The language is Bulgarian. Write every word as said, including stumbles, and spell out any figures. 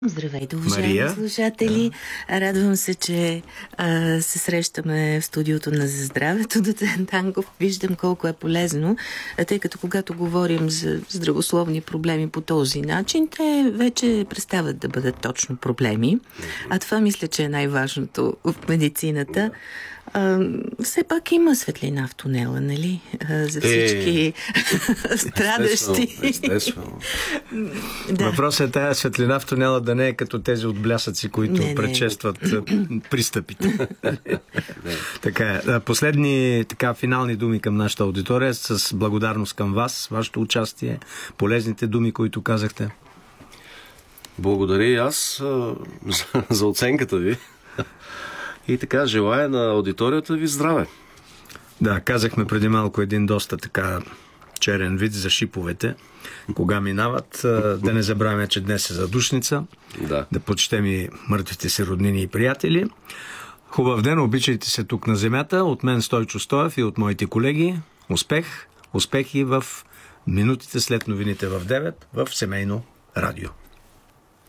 Здравейте, уважаеми Мария. слушатели! Радвам се, че а, се срещаме в студиото на За здравето. Доцент Танков, виждам колко е полезно, тъй като когато говорим за здравословни проблеми по този начин, те вече престават да бъдат точно проблеми. А това мисля, че е най-важното в медицината. А, все пак има светлина в тунела, нали? А, за всички е, страдащи. Естествено, естествено. Да. Въпросът е тая светлина в тунела да не е като тези отблясъци, които не, предшестват не. пристъпите. Така е. Последни така, финални думи към нашата аудитория с благодарност към вас, вашето участие, полезните думи, които казахте. Благодаря и аз а, за, за оценката ви. И така, желая на аудиторията ви здраве. Да, казахме преди малко един доста така черен вид за шиповете. Кога минават, да не забравяме, че днес е задушница. Да. Да почетем и мъртвите си роднини и приятели. Хубав ден, обичайте се тук на земята. От мен Стойчо Стоев и от моите колеги. Успех, успехи в минутите след новините в девет в Семейно радио.